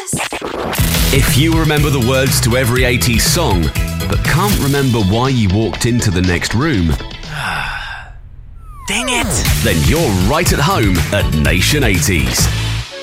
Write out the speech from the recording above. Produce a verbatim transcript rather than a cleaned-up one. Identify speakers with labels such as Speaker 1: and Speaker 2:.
Speaker 1: Yes.
Speaker 2: If you remember the words to every eighties song, but can't remember why you walked into the next room,
Speaker 3: Dang it!
Speaker 2: then you're right at home at Nation eighties.